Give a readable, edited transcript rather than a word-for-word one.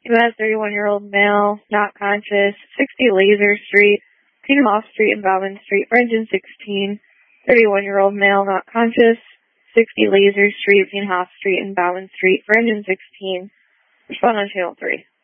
U.S. 31-year-old male, not conscious, 60 Laser Street, between Hoff Street and Bauman Street, for engine 16. 31-year-old male, not conscious, 60 Laser Street, between Hoff Street and Bauman Street, for engine 16. Respond on channel 3.